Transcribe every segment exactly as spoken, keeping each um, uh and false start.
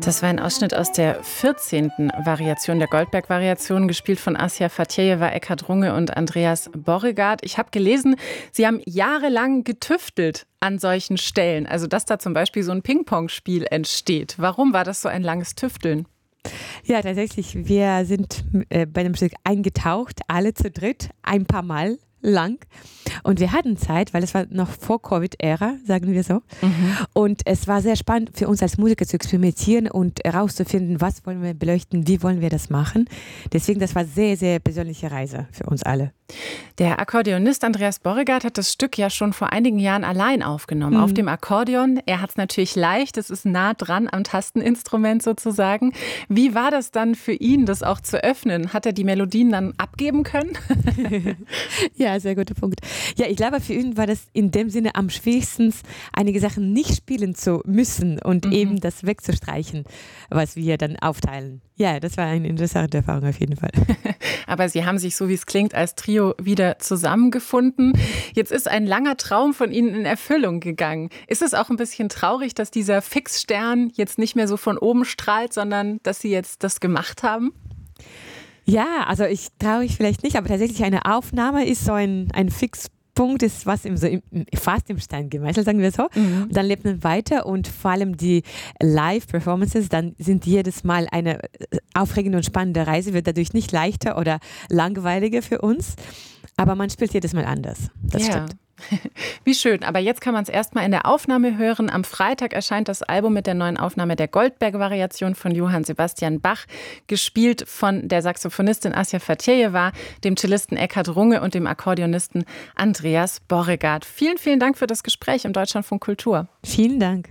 Das war ein Ausschnitt aus der vierzehnten Variation der Goldberg-Variation, gespielt von Asja Fatjejewa, Eckhard Runge und Andreas Borregaard. Ich habe gelesen, Sie haben jahrelang getüftelt an solchen Stellen, also dass da zum Beispiel so ein Ping-Pong-Spiel entsteht. Warum war das so ein langes Tüfteln? Ja, tatsächlich. Wir sind äh, bei dem Stück eingetaucht, alle zu dritt, ein paar Mal lang. Und wir hatten Zeit, weil es war noch vor Covid-Ära, sagen wir so. Mhm. Und es war sehr spannend für uns als Musiker zu experimentieren und herauszufinden, was wollen wir beleuchten, wie wollen wir das machen. Deswegen, das war sehr, sehr persönliche Reise für uns alle. Der Akkordeonist Andreas Borregaard hat das Stück ja schon vor einigen Jahren allein aufgenommen, mhm. auf dem Akkordeon. Er hat es natürlich leicht, es ist nah dran am Tasteninstrument sozusagen. Wie war das dann für ihn, das auch zu öffnen? Hat er die Melodien dann abgeben können? Ja, sehr guter Punkt. Ja, ich glaube, für ihn war das in dem Sinne am schwierigsten, einige Sachen nicht spielen zu müssen und mhm. eben das wegzustreichen, was wir dann aufteilen. Ja, das war eine interessante Erfahrung auf jeden Fall. Aber Sie haben sich, so wie es klingt, als Trio wieder zusammengefunden. Jetzt ist ein langer Traum von Ihnen in Erfüllung gegangen. Ist es auch ein bisschen traurig, dass dieser Fixstern jetzt nicht mehr so von oben strahlt, sondern dass Sie jetzt das gemacht haben? Ja, also ich traurig vielleicht nicht, aber tatsächlich eine Aufnahme ist so ein, ein Fixpunkt, ist was im, so im, fast im Stein gemeißelt, sagen wir so. Mhm. Und dann lebt man weiter und vor allem die Live-Performances, dann sind jedes Mal eine aufregende und spannende Reise, wird dadurch nicht leichter oder langweiliger für uns, aber man spielt jedes Mal anders. Das ja. stimmt. Wie schön, aber jetzt kann man es erstmal in der Aufnahme hören. Am Freitag erscheint das Album mit der neuen Aufnahme der Goldberg-Variation von Johann Sebastian Bach, gespielt von der Saxophonistin Asja Fatjejewa, dem Cellisten Eckhard Runge und dem Akkordeonisten Andreas Borregaard. Vielen, vielen Dank für das Gespräch im Deutschlandfunk Kultur. Vielen Dank.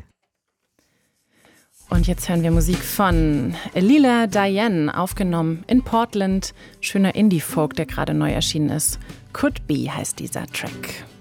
Und jetzt hören wir Musik von Lila Diane, aufgenommen in Portland. Schöner Indie-Folk, der gerade neu erschienen ist. Could Be heißt dieser Track.